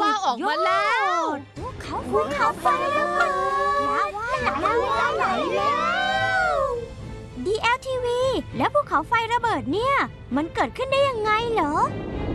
ฟ้าออกมาแล้วภูเขาไฟระเบิดไหลแล้ว DLTV แล้วภูเขาไฟระเบิดเนี่ยมันเกิดขึ้นได้ยังไงเหรอ